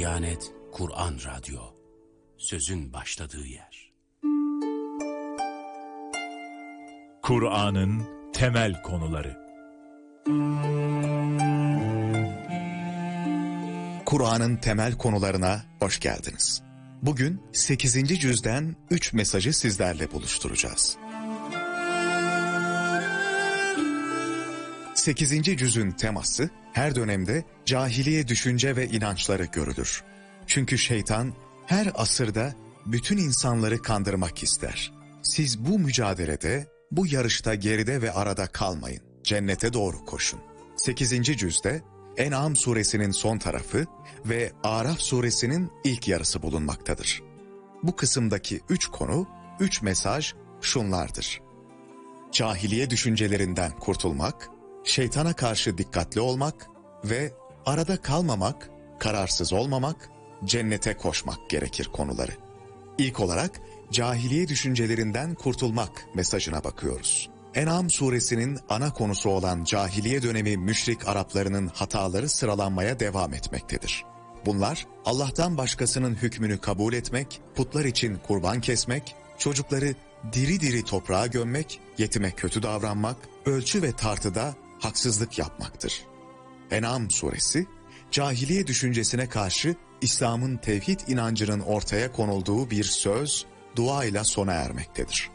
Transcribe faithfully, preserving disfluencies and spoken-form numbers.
Diyanet Kur'an Radyo, sözün başladığı yer. Kur'an'ın temel konuları. Kur'an'ın temel konularına hoş geldiniz. Bugün sekizinci cüzden üç mesajı sizlerle buluşturacağız. sekizinci cüzün teması her dönemde cahiliye düşünce ve inançları görülür. Çünkü şeytan her asırda bütün insanları kandırmak ister. Siz bu mücadelede, bu yarışta geride ve arada kalmayın. Cennete doğru koşun. sekizinci cüzde En'am suresinin son tarafı ve Araf suresinin ilk yarısı bulunmaktadır. Bu kısımdaki üç konu, üç mesaj şunlardır. Cahiliye düşüncelerinden kurtulmak, şeytana karşı dikkatli olmak ve arada kalmamak, kararsız olmamak, cennete koşmak gerekir konuları. İlk olarak cahiliye düşüncelerinden kurtulmak mesajına bakıyoruz. En'am suresinin ana konusu olan cahiliye dönemi müşrik Araplarının hataları sıralanmaya devam etmektedir. Bunlar Allah'tan başkasının hükmünü kabul etmek, putlar için kurban kesmek, çocukları diri diri toprağa gömmek, yetime kötü davranmak, ölçü ve tartıda haksızlık yapmaktır. En'am suresi, cahiliye düşüncesine karşı İslam'ın tevhid inancının ortaya konulduğu bir söz, dua ile sona ermektedir.